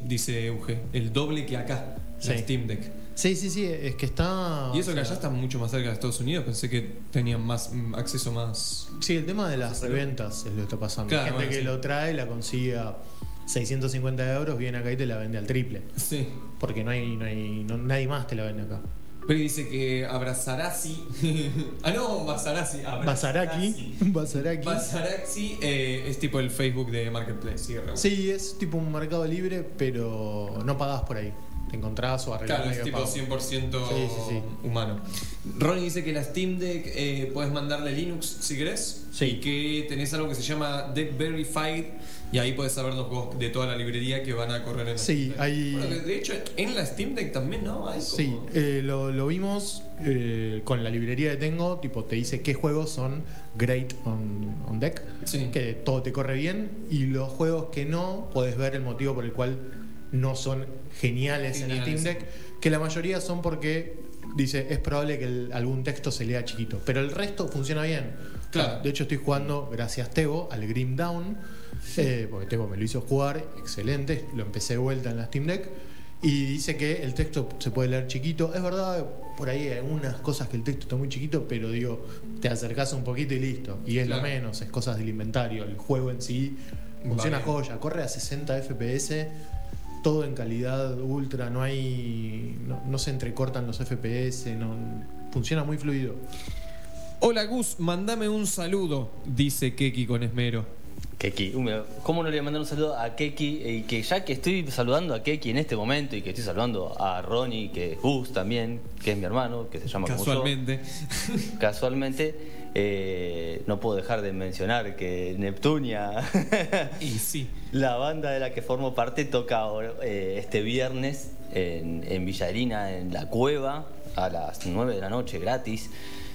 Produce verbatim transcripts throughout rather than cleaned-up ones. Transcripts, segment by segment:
dice Euge, el doble que acá, la Sí. Steam Deck. Sí, sí, sí, es que está... Y eso o que sea, allá está mucho más cerca de Estados Unidos, pensé que tenían más mm, acceso más... Sí, el tema de las Sí, reventas es lo que está pasando. Claro, Gente bueno, que sí. lo trae, la consigue a seiscientos cincuenta euros, viene acá y te la vende al triple. Sí. Porque no hay, no hay no- nadie más te la vende acá. Pero dice que Abrazarasi... ah, no, Basarasi. Basaraki. Basaraki. Basarasi eh, es tipo el Facebook de Marketplace. Sí, re bueno. Sí, es tipo un mercado libre, pero no pagás por ahí. Te encontrás o arreglás Claro, es medio tipo pago. cien por ciento Sí, sí, sí. humano. Ronnie dice que la Steam Deck eh, puedes mandarle Linux si querés. Sí. Y que tenés algo que se llama Deck Verified. Y ahí podés saber los juegos de toda la librería que van a correr en la Sí, Steam Deck. hay- Bueno, que de hecho, en la Steam Deck también, ¿no? Hay como... Sí, eh, lo, lo vimos eh, con la librería que tengo, tipo te dice qué juegos son great on, on deck, Sí. que todo te corre bien, y los juegos que no, podés ver el motivo por el cual no son geniales, en la Geniales. Steam Deck, que la mayoría son porque dice es probable que el- algún texto se lea chiquito, pero el resto funciona bien. Claro. De hecho estoy jugando, gracias Tebo, al Grim Down, eh, porque Tebo me lo hizo jugar, excelente, lo empecé de vuelta en la Steam Deck. Y dice que el texto se puede leer chiquito. Es verdad, por ahí hay algunas cosas que el texto está muy chiquito, pero digo, te acercás un poquito y listo. Y es Claro. lo menos, es cosas del inventario. El juego en sí funciona Va bien. joya, corre a sesenta F P S, todo en calidad ultra, no hay. No, no se entrecortan los F P S, no, funciona muy fluido. Hola Gus, mandame un saludo, dice Keki con esmero. Keki, uh, mira, ¿cómo no le voy a mandar un saludo a Keki? Y que ya que estoy saludando a Keki en este momento y que estoy saludando a Ronnie, que es Gus también, que es mi hermano, que se llama como yo. Casualmente. Casualmente, eh, no puedo dejar de mencionar que Neptunia, Y sí. la banda de la que formo parte, toca ahora, eh, este viernes en, en Villarina, en La Cueva, a las nueve de la noche, gratis.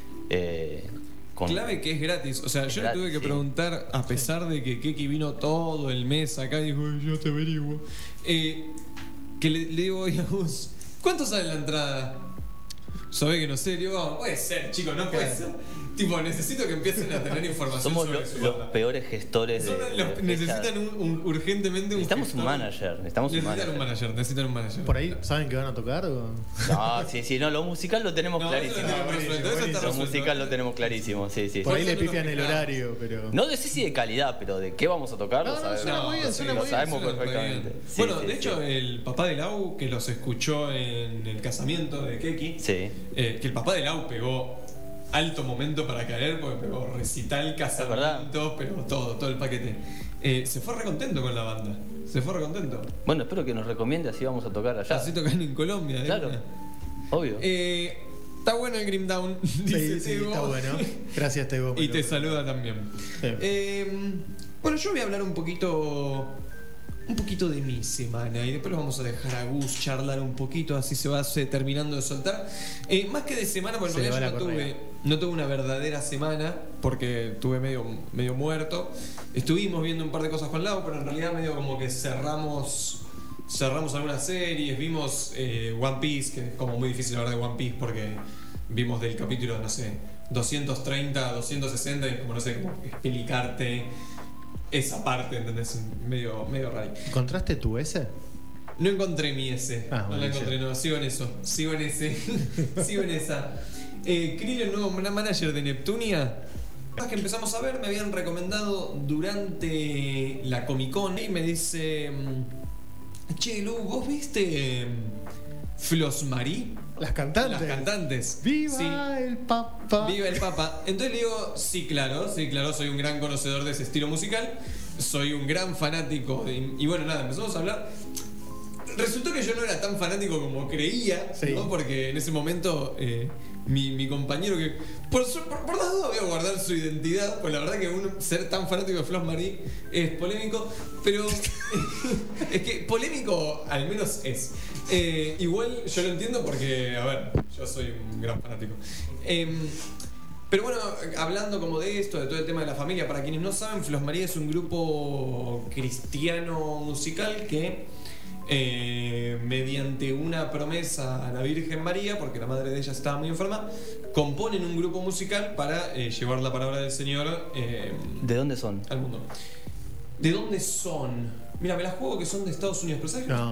Eh, con- Clave que es gratis. O sea, Es yo le tuve gratis, que sí. preguntar, a pesar de que Keki vino todo el mes acá y dijo, yo te averiguo. Eh, que le, le digo, oye, Gus, ¿cuánto sale la entrada? Sabe que no sé, le digo, "Oh, puede ser, chicos, no puede ser. Tipo, necesito que empiecen a tener información Somos sobre lo- su los banda. peores gestores de, Son de los- fecha. necesitan un, un- urgentemente un Necesitamos un gestor. manager, necesitamos un necesitan un manager. manager, necesitan un manager. ¿Por ahí saben que van a tocar? O? No, sí, sí, no, lo musical lo tenemos No, eso lo clarísimo. tenemos resuelto, eso está Lo resuelto. musical lo tenemos clarísimo, sí, sí. Por ahí Por le eso no pifian nos el quejamos. horario, pero. No sé si de calidad, pero de qué vamos a tocar, No, lo no, sabemos. suena muy bien, suena lo muy bien, sabemos Suena re perfectamente. bien. Sí, bueno, sí, de sí. hecho, el papá de Lau, que los escuchó en el casamiento de Keki, Sí. eh, que el papá de Lau pegó alto momento para caer, porque pegó recital, casamiento, pero todo, todo el paquete. Eh, se fue re contento con la banda. Se fue re contento. Bueno, espero que nos recomiende, así vamos a tocar allá. Así tocan en Colombia. ¿eh? Claro, obvio. Eh, está bueno el Grim Down, dice Sí, sí, Tebo. está bueno. Gracias, Tebo. Y te saluda también. Sí. Eh, bueno, yo voy a hablar un poquito. Un poquito de mi semana y después lo vamos a dejar a Gus charlar un poquito, así se va se- terminando de soltar. Eh, más que de semana, porque en Se le realidad va yo no la tuve, correa. no tuve una verdadera semana porque estuve medio, medio muerto. Estuvimos viendo un par de cosas con Lau, pero en realidad medio como que cerramos cerramos algunas series, vimos eh, One Piece, que es como muy difícil hablar de One Piece porque vimos del capítulo, no sé, doscientos treinta, doscientos sesenta y es como, no sé, como explicarte esa parte, ¿entendés? Medio, medio raro. ¿Encontraste tu S? No encontré mi S. Ah, no la buenísimo. encontré, no. Sigo en eso. Sigo en ese. Sigo en esa. Eh, Krill, el nuevo manager de Neptunia. Cosas que empezamos a ver, me habían recomendado durante la Comic Con y me dice: Che, Lu, ¿vos viste mm, Flos Marie? Las cantantes. Las cantantes. ¡Viva Sí. el Papa! Viva el Papa. Entonces le digo, sí, claro, sí, claro, soy un gran conocedor de ese estilo musical, soy un gran fanático. de- y bueno, nada, empezamos a hablar. Resultó que yo no era tan fanático como creía, Sí. ¿no? Porque en ese momento eh, mi, mi compañero que. Por, su- por, por las dudas voy a guardar su identidad, pues la verdad que uno ser tan fanático de Flos Marie es polémico, pero es que polémico al menos es. Eh, igual yo lo entiendo porque, a ver, yo soy un gran fanático. Em, pero bueno, hablando como de esto, de todo el tema de la familia, para quienes no saben, Flos Marie es un grupo cristiano musical que eh, mediante una promesa a la Virgen María, porque la madre de ella estaba muy enferma, componen un grupo musical para eh, llevar la palabra del Señor eh, ¿De dónde son? al mundo. ¿De dónde son? Mira, me las juego que son de Estados Unidos, pero ¿sabes qué? No.